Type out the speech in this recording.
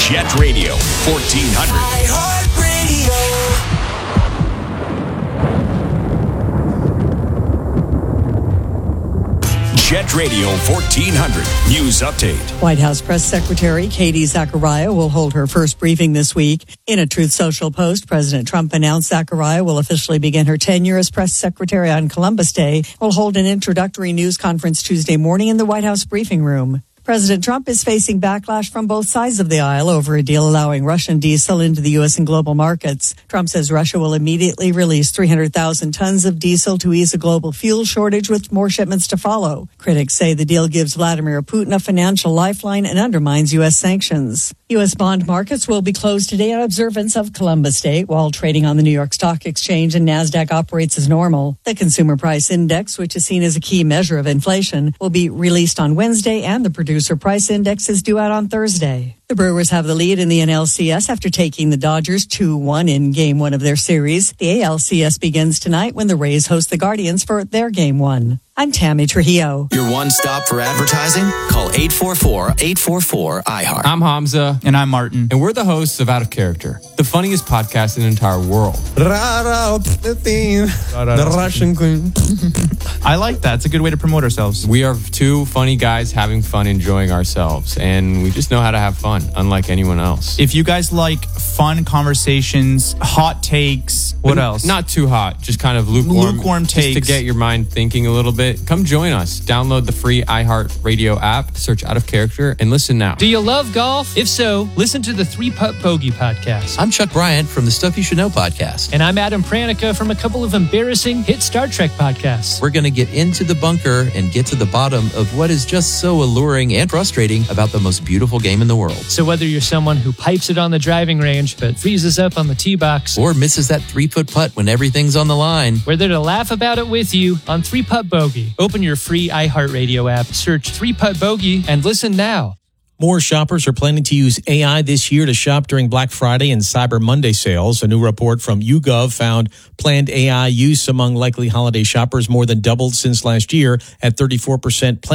Jet Radio 1400. Jet Radio 1400 News Update. White House Press Secretary Katie Zachariah will hold her first briefing this week. In a Truth Social post, President Trump announced Zachariah will officially begin her tenure as press secretary on Columbus Day. Will hold an introductory news conference Tuesday morning in the White House briefing room. President Trump is facing backlash from both sides of the aisle over a deal allowing Russian diesel into the U.S. and global markets. Trump says Russia will immediately release 300,000 tons of diesel to ease a global fuel shortage with more shipments to follow. Critics say the deal gives Vladimir Putin a financial lifeline and undermines U.S. sanctions. U.S. bond markets will be closed today in observance of Columbus Day, while trading on the New York Stock Exchange and NASDAQ operates as normal. The Consumer Price Index, which is seen as a key measure of inflation, will be released on Wednesday, and the Producer Price Index is due out on Thursday. The Brewers have the lead in the NLCS after taking the Dodgers 2-1 in Game 1 of their series. The ALCS begins tonight when the Rays host the Guardians for their Game 1. I'm Tammy Trujillo. Your one stop for advertising? Call 844-844-IHEART. I'm Hamza. And I'm Martin. And we're the hosts of Out of Character, the funniest podcast in the entire world. The Russian queen. I like that. It's a good way to promote ourselves. We are two funny guys having fun, enjoying ourselves, and we just know how to have fun, unlike anyone else. If you guys like fun conversations, hot takes, what else? Not too hot, just kind of lukewarm takes. Just to get your mind thinking a little bit. Come join us. Download the free iHeart Radio app, search Out of Character, and listen now. Do you love golf? If so, listen to the 3 Putt Bogey podcast. I'm Chuck Bryant from the Stuff You Should Know podcast. And I'm Adam Pranica from a couple of embarrassing hit Star Trek podcasts. We're going to get into the bunker and get to the bottom of what is just so alluring and frustrating about the most beautiful game in the world. So whether you're someone who pipes it on the driving range but freezes up on the tee box, or misses that 3-foot putt when everything's on the line, we're there to laugh about it with you on 3 Putt Bogey. Open your free iHeartRadio app, search 3 Putt Bogey, and listen now. More shoppers are planning to use AI this year to shop during Black Friday and Cyber Monday sales. A new report from YouGov found planned AI use among likely holiday shoppers more than doubled since last year at 34%.